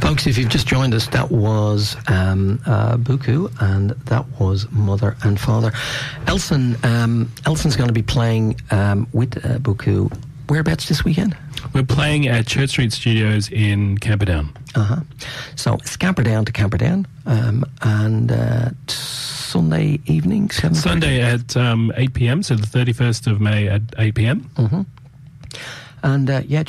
Folks, if you've just joined us, that was Buku, and that was Mother and Father. Elson's going to be playing with Buku. Whereabouts this weekend? We're playing at Church Street Studios in Camperdown. So Camperdown to Camperdown, and Sunday evening, 7:30? Sunday at 8 p.m, so the 31st of May at 8 p.m. And,